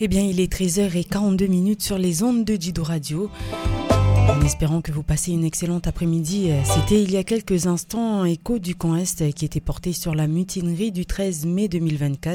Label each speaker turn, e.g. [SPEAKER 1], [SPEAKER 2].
[SPEAKER 1] Eh bien, il est 13h42 sur les ondes de Djido Radio. En espérant que vous passez une excellente après-midi, c'était il y a quelques instants un écho du camp Est qui était porté sur la mutinerie du 13 mai 2024.